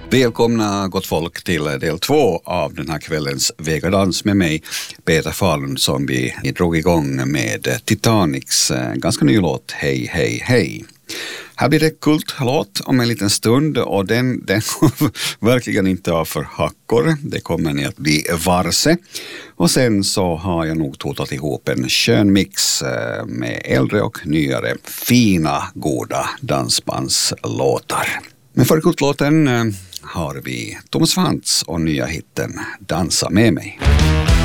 Välkomna gott folk till del 2 av den här kvällens Vegadans med mig, Peter Falun, som vi drog igång med Titanics ganska ny låt Hej, hej, hej. Här blir det kultlåt om en liten stund och den verkligen inte av för hackor. Det kommer ni att bli varse. Och sen så har jag nog totat ihop en skön mix med äldre och nyare fina, goda dansbandslåtar. Men för kultlåten har vi Thomas Frantz och nya hitten Dansa med mig.